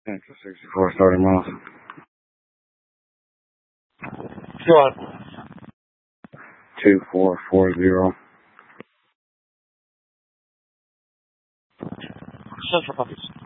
Central 64 starting miles. Go on. 2440. Central Puppies.